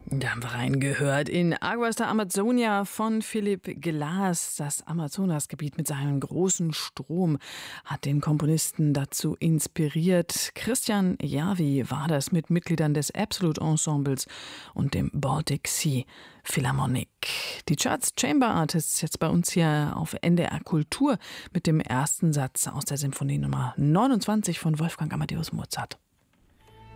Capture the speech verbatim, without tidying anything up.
Da haben wir reingehört in Aguas da Amazonia von Philipp Glass. Das Amazonasgebiet mit seinem großen Strom hat den Komponisten dazu inspiriert. Christian Järvi war das mit Mitgliedern des Absolute Ensembles und dem Baltic Sea Philharmonic. Die Charts Chamber Artists jetzt bei uns hier auf N D R Kultur mit dem ersten Satz aus der Symphonie Nummer neunundzwanzig von Wolfgang Amadeus Mozart.